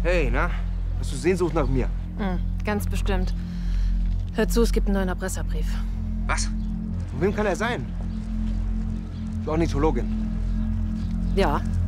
Hey, na? Hast du Sehnsucht nach mir? Ganz bestimmt. Hör zu, es gibt einen neuen Erpresserbrief. Was? Von wem kann er sein? Die Ornithologin. Ja,